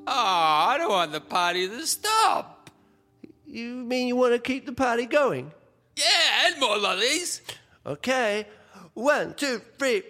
Oh, I don't want the party to stop. You mean you want to keep the party going? Yeah, and more lollies. Okay. 1, 2, 3,